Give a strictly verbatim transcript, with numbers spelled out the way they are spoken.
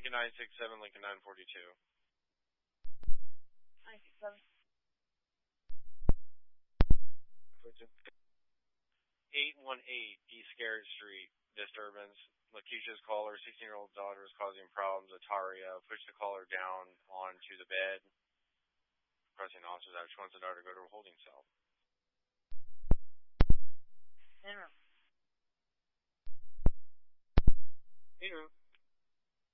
Lincoln nine six seven, Lincoln nine forty-two. nine six seven. eight one eight East Garrett Street, disturbance. Lakeisha's caller, sixteen-year-old daughter is causing problems. Ataria, push the caller down onto the bed. Pressing officers out. She wants the daughter to go to a holding cell. In room.